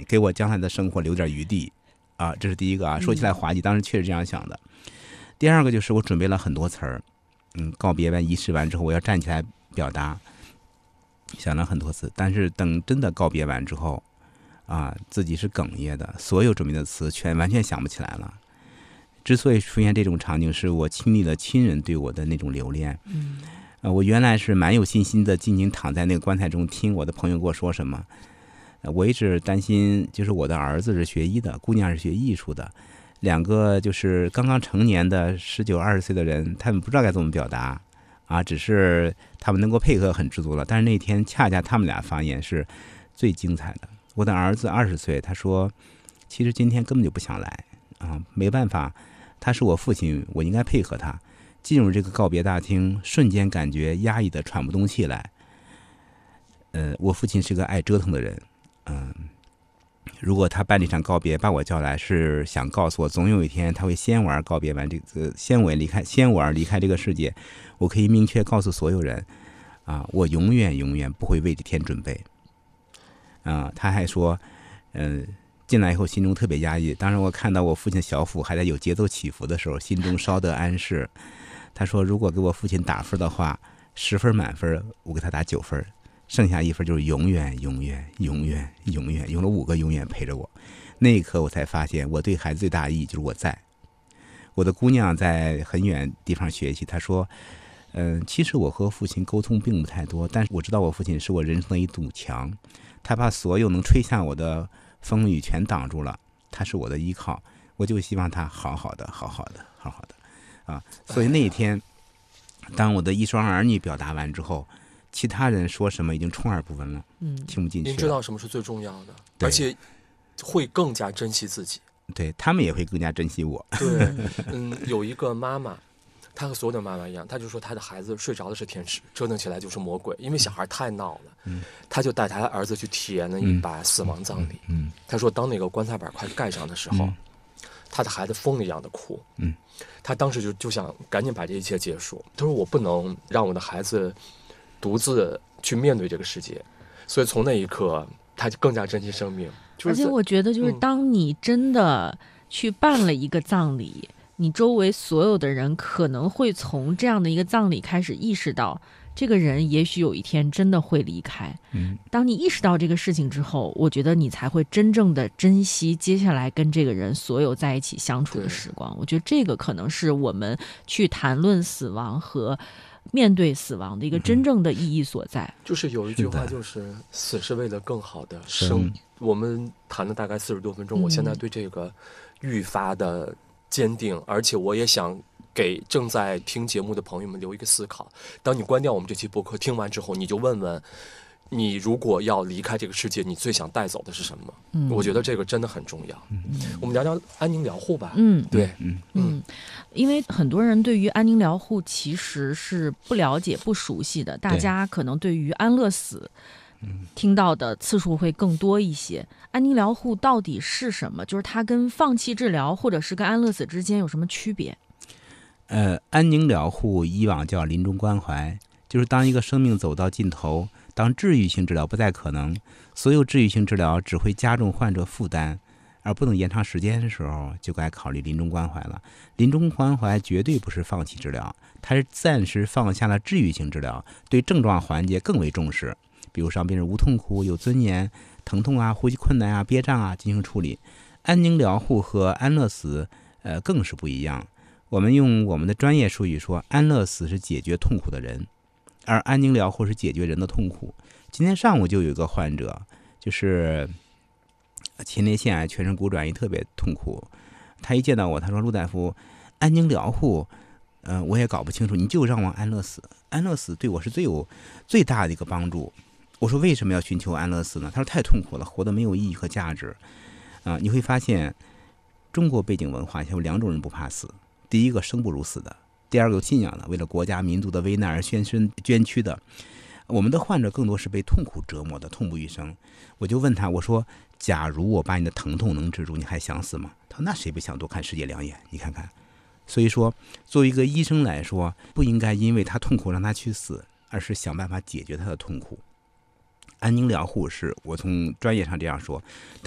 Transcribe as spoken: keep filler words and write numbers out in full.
给我将来的生活留点余地啊，这是第一个啊。说起来滑稽，当时确实这样想的。第二个就是我准备了很多词儿，嗯，告别完仪式完之后，我要站起来表达，想了很多次，但是等真的告别完之后，啊，自己是哽咽的，所有准备的词全完全想不起来了。之所以出现这种场景，是我亲历了亲人对我的那种留恋。 嗯， 呃，我原来是蛮有信心的，静静躺在那个棺材中，听我的朋友跟我说什么。呃、我一直担心，就是我的儿子是学医的，姑娘是学艺术的，两个就是刚刚成年的十九二十岁的人，他们不知道该怎么表达啊，只是他们能够配合很知足了。但是那天恰恰他们俩发言是最精彩的。我的儿子二十岁，他说，其实今天根本就不想来啊，没办法。他是我父亲，我应该配合他。进入这个告别大厅，瞬间感觉压抑的喘不动气来。呃，我父亲是个爱折腾的人，嗯、呃，如果他办这场告别把我叫来，是想告诉我，总有一天他会先我而告别完这个，先我离开，先我而离开这个世界。我可以明确告诉所有人，啊，我永远永远不会为这天准备。啊，他还说，嗯、呃。进来以后心中特别压抑，当时我看到我父亲小腹还在有节奏起伏的时候，心中稍得安适。他说如果给我父亲打分的话，十分满分我给他打九分，剩下一分就是永远永远永远永远，用了五个永远陪着我。那一刻我才发现，我对孩子最大的意义就是我在。我的姑娘在很远地方学习，她说嗯、呃，其实我和父亲沟通并不太多，但是我知道我父亲是我人生的一堵墙，他把所有能吹向我的风雨全挡住了，他是我的依靠，我就希望他好好的好好的好好的啊！所以那一天，当我的一双儿女表达完之后，其他人说什么已经充耳不闻了，嗯，听不进去了。 您知道什么是最重要的，而且会更加珍惜自己， 对，他们也会更加珍惜我。 对，嗯，有一个妈妈，她和所有的妈妈一样，她就说她的孩子睡着的是天使，折腾起来就是魔鬼，因为小孩太闹了。嗯，她就带她的儿子去体验了一把死亡葬礼。嗯，她说当那个棺材板快盖上的时候，嗯、她的孩子疯了一样的哭。嗯，她当时就就想赶紧把这一切结束。她说我不能让我的孩子独自去面对这个世界，所以从那一刻，她就更加珍惜生命。就是、 而且我觉得，就是当你真的去办了一个葬礼。嗯，你周围所有的人可能会从这样的一个葬礼开始意识到，这个人也许有一天真的会离开。嗯，当你意识到这个事情之后，我觉得你才会真正的珍惜接下来跟这个人所有在一起相处的时光。我觉得这个可能是我们去谈论死亡和面对死亡的一个真正的意义所在。嗯、 就是有一句话，就是死是为了更好的生。我们谈了大概四十多分钟，嗯、我现在对这个愈发的坚定，而且我也想给正在听节目的朋友们留一个思考。当你关掉我们这期播客听完之后，你就问问你，如果要离开这个世界，你最想带走的是什么？嗯，我觉得这个真的很重要。嗯，我们聊聊安宁疗护吧。 嗯， 对， 嗯嗯，因为很多人对于安宁疗护其实是不了解、不熟悉的，大家可能对于安乐死听到的次数会更多一些。安宁疗护到底是什么？就是它跟放弃治疗或者是跟安乐死之间有什么区别？ 呃，安宁疗护以往叫临终关怀，就是当一个生命走到尽头，当治愈性治疗不再可能，所有治愈性治疗只会加重患者负担，而不能延长时间的时候，就该考虑临终关怀了。临终关怀绝对不是放弃治疗，它是暂时放下了治愈性治疗，对症状环节更为重视。比如让病人无痛苦、有尊严，疼痛啊、呼吸困难啊、憋胀啊进行处理。安宁疗护和安乐死，呃，更是不一样。我们用我们的专业术语说，安乐死是解决痛苦的人，而安宁疗护是解决人的痛苦。今天上午就有一个患者，就是前列腺癌、全身骨转移，特别痛苦。他一见到我，他说：“陆大夫，安宁疗护。”呃，我也搞不清楚，你就让我安乐死，安乐死对我是最有最大的一个帮助。我说为什么要寻求安乐死呢？他说太痛苦了，活得没有意义和价值。啊、呃，你会发现，中国背景文化下有两种人不怕死：第一个生不如死的，第二个有信仰的，为了国家民族的危难而献身捐躯的。我们的患者更多是被痛苦折磨的，痛不欲生。我就问他，我说：假如我把你的疼痛能治住，你还想死吗？他说：那谁不想多看世界两眼？你看看。所以说，作为一个医生来说，不应该因为他痛苦让他去死，而是想办法解决他的痛苦。安宁疗护是我从专业上这样说，